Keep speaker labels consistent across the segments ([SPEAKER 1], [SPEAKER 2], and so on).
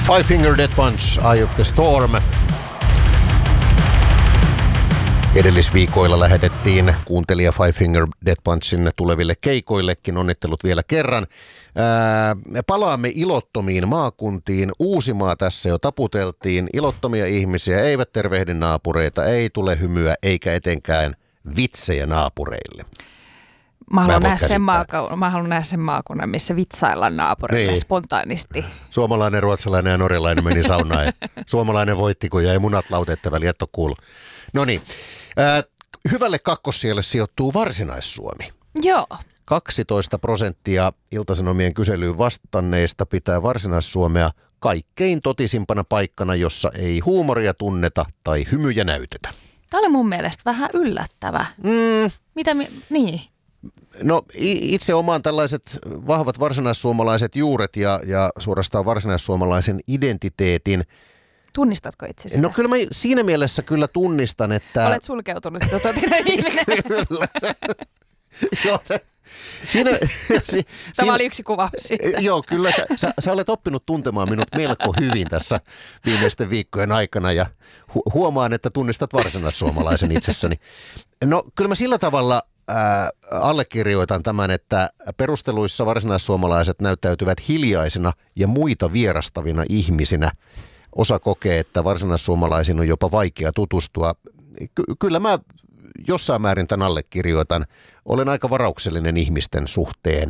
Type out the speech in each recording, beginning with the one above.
[SPEAKER 1] Five Finger Death Punch, Eye of the Storm. Edellisviikoilla lähetettiin kuuntelija Five Finger Death Punchin tuleville keikoillekin. Onnittelut vielä kerran. Palaamme ilottomiin maakuntiin. Uusimaa tässä jo taputeltiin. Ilottomia ihmisiä eivät tervehdi naapureita, ei tule hymyä eikä etenkään vitsejä naapureille.
[SPEAKER 2] Mä haluan nähdä sen maakunnan, missä vitsaillaan naapurille niin spontaanisti.
[SPEAKER 1] Suomalainen, ruotsalainen ja norjalainen meni saunaan. Suomalainen voitti, kun jäi munat lauteette väliin, et ole kuullut. No niin, hyvälle kakkossijalle sijoittuu Varsinais-Suomi.
[SPEAKER 2] Joo.
[SPEAKER 1] 12% Ilta-Sanomien kyselyyn vastanneista pitää Varsinais-Suomea kaikkein totisimpana paikkana, jossa ei huumoria tunneta tai hymyjä näytetä.
[SPEAKER 2] Tämä oli mun mielestä vähän yllättävä. Niin?
[SPEAKER 1] No itse omaan tällaiset vahvat varsinaissuomalaiset juuret ja suorastaan varsinaissuomalaisen identiteetin.
[SPEAKER 2] Tunnistatko itsesi?
[SPEAKER 1] No kyllä mä siinä mielessä kyllä tunnistan, että...
[SPEAKER 2] Olet sulkeutunut totinen ihminen.
[SPEAKER 1] Kyllä.
[SPEAKER 2] Tämä oli yksi kuva siitä.
[SPEAKER 1] Joo, kyllä sä olet oppinut tuntemaan minut melko hyvin tässä viimeisten viikkojen aikana ja huomaan, että tunnistat varsinaissuomalaisen itsessäni. No kyllä mä sillä tavalla allekirjoitan tämän, että perusteluissa varsinaissuomalaiset näyttäytyvät hiljaisina ja muita vierastavina ihmisinä. Osa kokee, että varsinaissuomalaisiin on jopa vaikea tutustua. Kyllä mä jossain määrin tämän allekirjoitan. Olen aika varauksellinen ihmisten suhteen.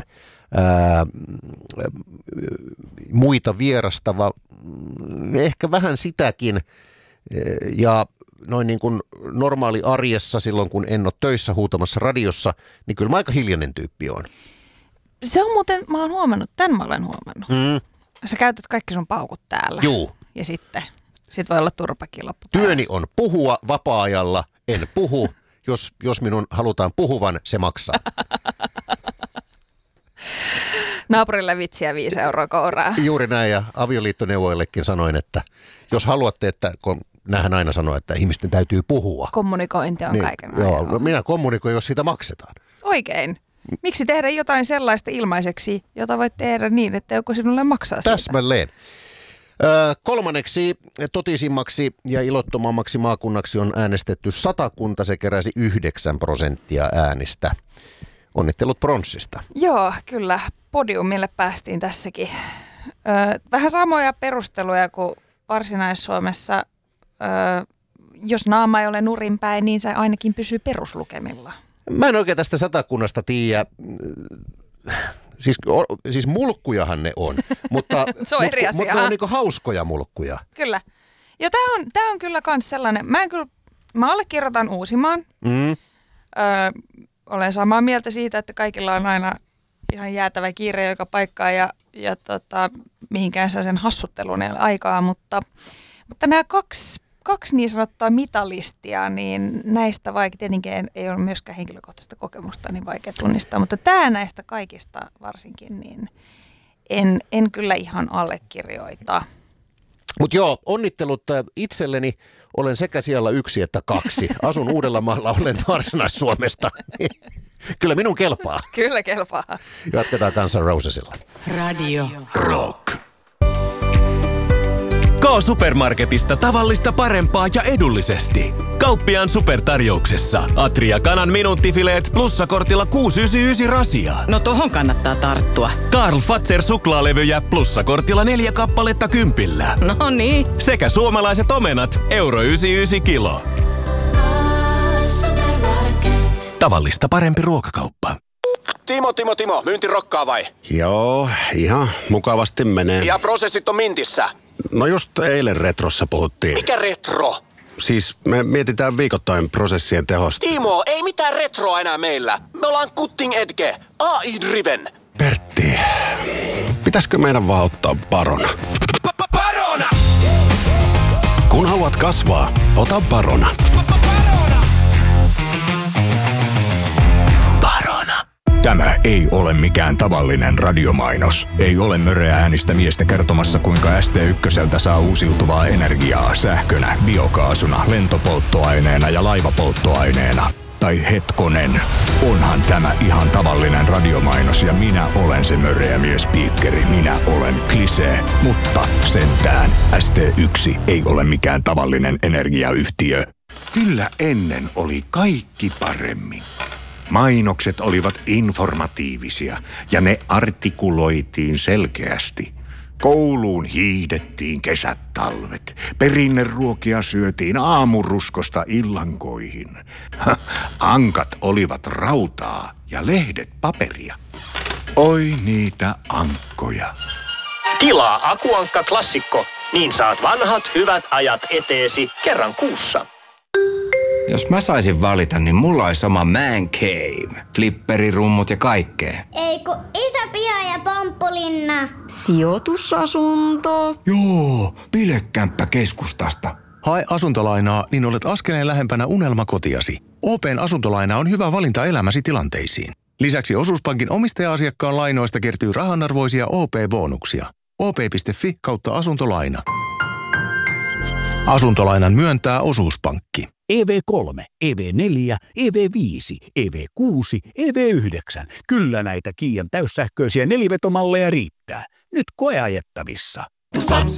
[SPEAKER 1] Muita vierastava, ehkä vähän sitäkin. Ja noin niin kuin normaali arjessa silloin, kun en ole töissä huutamassa radiossa, niin kyllä mä aika hiljainen tyyppi on.
[SPEAKER 2] Se on muuten, mä olen huomannut. Sä käytät kaikki sun paukut täällä.
[SPEAKER 1] Juu.
[SPEAKER 2] Ja sitten voi olla turpakin loppupäivä.
[SPEAKER 1] Työni on puhua vapaa-ajalla, en puhu. Jos minun halutaan puhuvan, se maksaa.
[SPEAKER 2] Naapurille vitsiä 5 euroa kouraa.
[SPEAKER 1] Juuri näin, ja avioliittoneuvoillekin sanoin, että jos haluatte, että näähän aina sanoo, että ihmisten täytyy puhua.
[SPEAKER 2] Kommunikointi on niin, kaiken
[SPEAKER 1] joo, no minä kommunikoin, jos siitä maksetaan.
[SPEAKER 2] Oikein. Miksi tehdä jotain sellaista ilmaiseksi, jota voit tehdä niin, että joku sinulle maksaa siitä?
[SPEAKER 1] Täsmälleen. Kolmanneksi totisimmaksi ja ilottomammaksi maakunnaksi on äänestetty Satakunta. Se keräsi 9% äänistä. Onnittelut pronssista.
[SPEAKER 2] Joo, kyllä. Podiumille päästiin tässäkin. Vähän samoja perusteluja kuin Varsinais-Suomessa. Jos naama ei ole nurinpäin, niin se ainakin pysyy peruslukemilla.
[SPEAKER 1] Mä en oikein tästä Satakunnasta tiedä. Siis mulkkujahan ne on, mutta
[SPEAKER 2] se on eri asia.
[SPEAKER 1] Mutta ne on niinku hauskoja mulkkuja.
[SPEAKER 2] Kyllä. Ja tää on kyllä kans sellainen, mä allekirjoitan Uusimaan. Olen samaa mieltä siitä, että kaikilla on aina ihan jäätävä kiire joka paikkaan ja mihinkään sen hassutteluun ei ole aikaa, mutta nämä kaksi niin sanottua mitalistia, niin näistä vaikka tietenkin ei ole myöskään henkilökohtaista kokemusta, niin vaikea tunnistaa, mutta tämä näistä kaikista varsinkin, niin en kyllä ihan allekirjoita.
[SPEAKER 1] Mutta joo, onnittelut itselleni. Olen sekä siellä 1 että 2. Asun Uudellamaalla, olen Varsinais-Suomesta. Kyllä minun kelpaa.
[SPEAKER 2] Kyllä kelpaa.
[SPEAKER 1] Jatketaan Guns N' Rosesilla.
[SPEAKER 3] Radio
[SPEAKER 4] Rock. K-Supermarketista tavallista parempaa ja edullisesti. Kauppiaan supertarjouksessa. Atria kanan minuuttifileet plussakortilla 6,99 rasiaan.
[SPEAKER 3] No tohon kannattaa tarttua.
[SPEAKER 4] Karl Fazer suklaalevyjä plussakortilla 4 kappaletta 10.
[SPEAKER 3] No niin.
[SPEAKER 4] Sekä suomalaiset omenat €1,99 kilo. Tavallista parempi ruokakauppa.
[SPEAKER 5] Timo, myynti rokkaa vai?
[SPEAKER 6] Joo, ihan mukavasti menee.
[SPEAKER 5] Ja prosessit on mintissä?
[SPEAKER 6] No just eilen Retrossa puhuttiin.
[SPEAKER 5] Mikä retro?
[SPEAKER 6] Siis me mietitään viikoittain prosessien tehosta.
[SPEAKER 5] Timo, ei mitään retroa enää meillä. Me ollaan cutting edge, AI-driven.
[SPEAKER 6] Pertti, pitäisikö meidän vaan ottaa Barona?
[SPEAKER 5] Barona!
[SPEAKER 6] Kun haluat kasvaa, ota Barona.
[SPEAKER 7] Tämä ei ole mikään tavallinen radiomainos. Ei ole nöreä äänistä miestä kertomassa, kuinka ST1 saa uusiutuvaa energiaa sähkönä, biokaasuna, lentopolttoaineena ja laivapolttoaineena. Tai hetkonen, onhan tämä ihan tavallinen radiomainos ja minä olen se möreä miespiikkeri. Minä olen Klisee, mutta sentään ST1 ei ole mikään tavallinen energiayhtiö.
[SPEAKER 8] Kyllä ennen oli kaikki paremmin. Mainokset olivat informatiivisia ja ne artikuloitiin selkeästi. Kouluun hiihdettiin kesät talvet. Perinneruokia syötiin aamuruskosta illankoihin. Ankat olivat rautaa ja lehdet paperia. Oi niitä ankkoja.
[SPEAKER 9] Tilaa Akuankka Klassikko, niin saat vanhat hyvät ajat eteesi kerran kuussa.
[SPEAKER 10] Jos mä saisin valita, niin mulla olisi oma man cave. Flipperirummut ja kaikkea.
[SPEAKER 11] Ei kun iso piha ja pomppulinna.
[SPEAKER 3] Sijoitusasunto.
[SPEAKER 10] Joo, bilekämppä keskustasta.
[SPEAKER 12] Hae asuntolainaa, niin olet askeleen lähempänä unelmakotiasi. OP:n asuntolaina on hyvä valinta elämäsi tilanteisiin. Lisäksi Osuuspankin omistaja-asiakkaan lainoista kertyy rahanarvoisia OP-bonuksia. op.fi/asuntolaina. Asuntolainan myöntää Osuuspankki.
[SPEAKER 13] EV3, EV4, EV5, EV6, EV9. Kyllä näitä Kiian täyssähköisiä nelivetomalleja riittää. Nyt koeajettavissa.